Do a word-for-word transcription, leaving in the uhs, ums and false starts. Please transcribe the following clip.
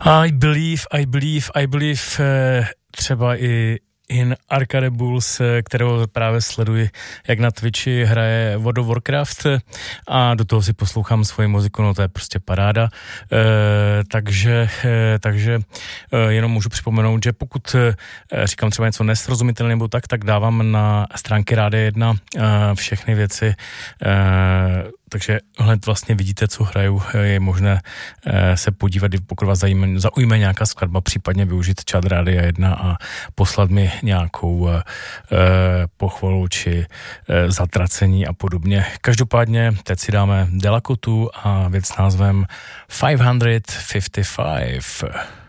I believe, I believe, I believe, třeba i In Arcade Bulls, kterého právě sleduji, jak na Twitchi hraje World of Warcraft a do toho si poslouchám svoji muziku, no to je prostě paráda. E, takže e, takže e, jenom můžu připomenout, že pokud e, říkám třeba něco nesrozumitelné nebo tak, tak dávám na stránky Rádia jedna e, všechny věci, e, takže hned vlastně vidíte, co hraju, je možné e, se podívat, pokud vás zaujme, zaujme nějaká skladba, případně využít chat Rádia jedna a poslat mi nějakou e, pochvalu či e, zatracení a podobně. Každopádně teď si dáme Delakotu a věc s názvem pět set padesát pět.